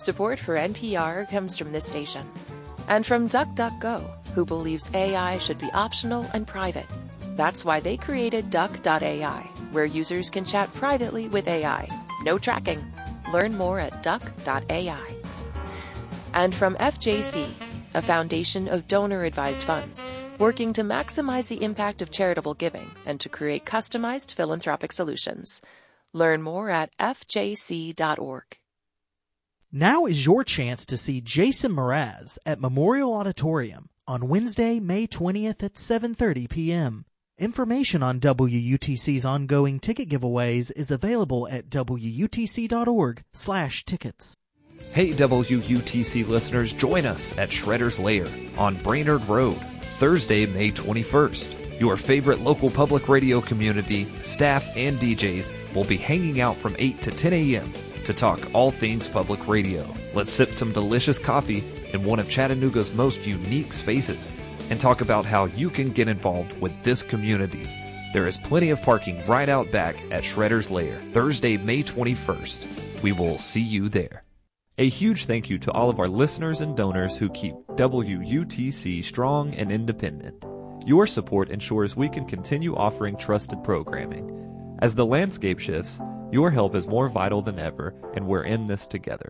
Support for NPR comes from this station. And from DuckDuckGo, who believes AI should be optional and private. That's why they created Duck.ai, where users can chat privately with AI. No tracking. Learn more at Duck.ai. And from FJC, a foundation of donor-advised funds, working to maximize the impact of charitable giving and to create customized philanthropic solutions. Learn more at fjc.org. Now is your chance to see Jason Mraz at Memorial Auditorium on Wednesday, May 20th at 7:30 p.m. Information on WUTC's ongoing ticket giveaways is available at wutc.org/tickets. Hey WUTC listeners, join us at Shredder's Lair on Brainerd Road, Thursday, May 21st. Your favorite local public radio community, staff, and DJs will be hanging out from 8 to 10 a.m. to talk all things public radio. Let's sip some delicious coffee in one of Chattanooga's most unique spaces and talk about how you can get involved with this community. There is plenty of parking right out back at Shredder's Lair, Thursday, May 21st. We will see you there. A huge thank you to all of our listeners and donors who keep WUTC strong and independent. Your support ensures we can continue offering trusted programming. As the landscape shifts, your help is more vital than ever, and we're in this together.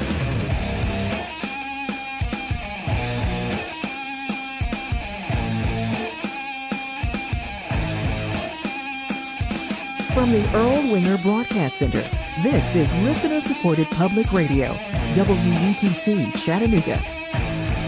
From the Earl Winger Broadcast Center, this is listener-supported public radio, WUTC Chattanooga.